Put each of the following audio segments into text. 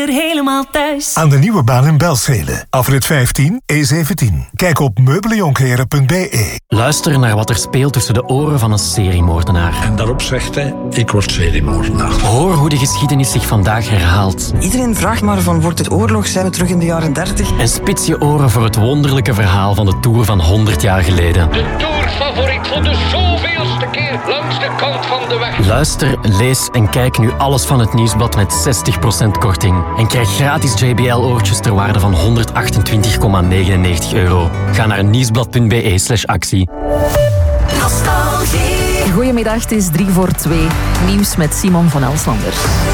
hier helemaal thuis. Aan de nieuwe baan in Belschede. Afrit 15, E17. Kijk op meubeljonkeren.be. Luister naar wat er speelt tussen de oren van een seriemoordenaar. En daarop zegt hij, ik word seriemoordenaar. Hoor hoe de geschiedenis zich vandaag herhaalt. Iedereen vraagt maar van, wordt het oorlog? Zijn we terug in de jaren 30? En spits je oren voor het wonderlijke verhaal van de Tour van 100 jaar geleden. De Tourfavoriet voor de zoveelste keer langs de kant van de weg. Luister, lees en kijk nu alles van het Nieuwsblad met 60% korting. En krijg gratis JBL-oortjes ter waarde van €128,99. Ga naar nieuwsblad.be/actie. Nostalgie. Goedemiddag, het is 3-voor-2. Nieuws met Simon van Elslander.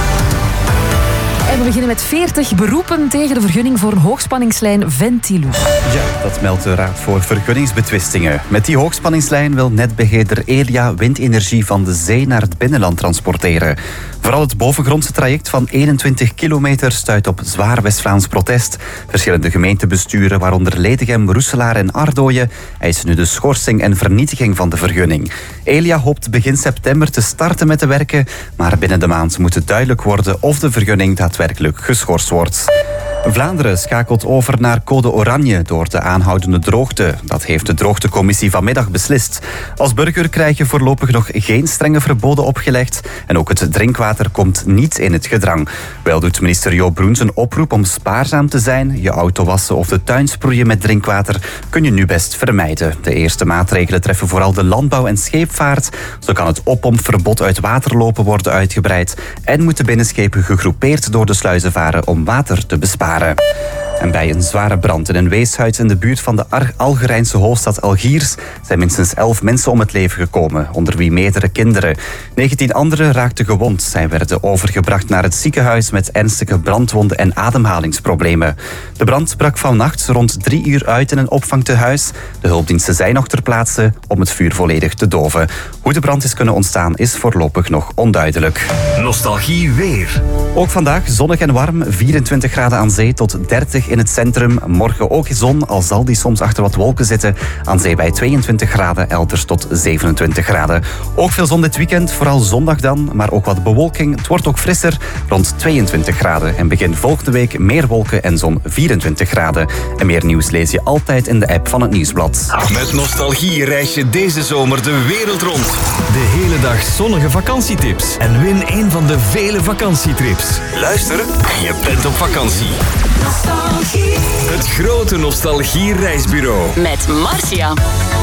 En we beginnen met 40 beroepen tegen de vergunning voor een hoogspanningslijn Ventilus. Ja, dat meldt de Raad voor Vergunningsbetwistingen. Met die hoogspanningslijn wil netbeheerder Elia windenergie van de zee naar het binnenland transporteren. Vooral het bovengrondse traject van 21 kilometer stuit op zwaar West-Vlaams protest. Verschillende gemeentebesturen, waaronder Ledegem, Roeselaar en Ardooien, eisen nu de schorsing en vernietiging van de vergunning. Elia hoopt begin september te starten met de werken, maar binnen de maand moet het duidelijk worden of de vergunning daadwerkelijk geschorst wordt. Vlaanderen schakelt over naar code oranje door de aanhoudende droogte. Dat heeft de droogtecommissie vanmiddag beslist. Als burger krijg je voorlopig nog geen strenge verboden opgelegd en ook het drinkwater komt niet in het gedrang. Wel doet minister Joop Broens een oproep om spaarzaam te zijn. Je auto wassen of de tuin sproeien met drinkwater kun je nu best vermijden. De eerste maatregelen treffen vooral de landbouw en scheepvaart. Zo kan het oppompverbod uit waterlopen worden uitgebreid en moeten binnenschepen gegroepeerd door de sluizen varen om water te besparen. En bij een zware brand in een weeshuis in de buurt van de Algerijnse hoofdstad Algiers zijn minstens 11 mensen om het leven gekomen, onder wie meerdere kinderen. 19 anderen raakten gewond. Zij werden overgebracht naar het ziekenhuis met ernstige brandwonden en ademhalingsproblemen. De brand brak vannacht rond 3 uur uit in een opvangtehuis. De hulpdiensten zijn nog ter plaatse om het vuur volledig te doven. Hoe de brand is kunnen ontstaan is voorlopig nog onduidelijk. Nostalgie weer. Ook vandaag zonnig en warm, 24 graden aan zee tot 30 in het centrum. Morgen ook zon, al zal die soms achter wat wolken zitten. Aan zee bij 22 graden, elders tot 27 graden. Ook veel zon dit weekend, vooral zondag dan, maar ook wat bewolking. Het wordt ook frisser, rond 22 graden. En begin volgende week meer wolken en zon 24 graden. En meer nieuws lees je altijd in de app van het Nieuwsblad. Met Nostalgie reis je deze zomer de wereld rond. De hele dag zonnige vakantietips. En win een van de vele vakantietrips. Luister en je bent op vakantie. Nostalgie. Het grote Nostalgie reisbureau. Met Marcia.